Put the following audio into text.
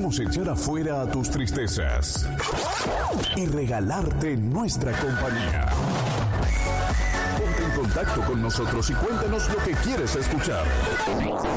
queremos echar afuera a tus tristezas y regalarte nuestra compañía. Ponte en contacto con nosotros y cuéntanos lo que quieres escuchar.